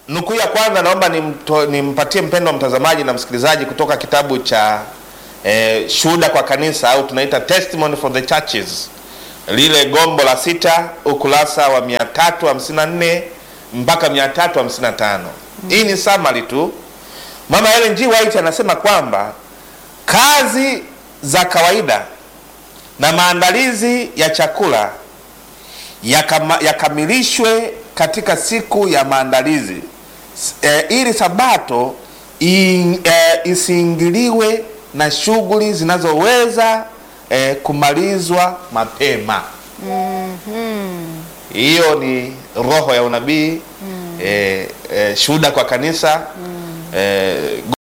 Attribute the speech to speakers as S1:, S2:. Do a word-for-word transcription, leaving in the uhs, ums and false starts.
S1: Nukuu ya kwanza naomba nimpatie mpendwa mtazamaji na msikilizaji kutoka kitabu cha eh, Shuhuda kwa Kanisa, au tunaita Testimony for the Churches, lile gombo la sita, ukurasa wa mia tatu hamsini na nne mpaka mia tatu hamsini na tano. Mm. Hii ni summary tu. Mama Ellen G. White anasema kwamba kazi za kawaida na maandalizi ya chakula yakamilishwe katika siku ya maandalizi e, ili Sabato in, e, isiingiliwe na shughuli zinazoweza e, kumalizwa mapema.
S2: Mm-hmm.
S1: Hiyo ni roho ya unabii. Mm. e, e, Shuhuda kwa Kanisa. Mm. e,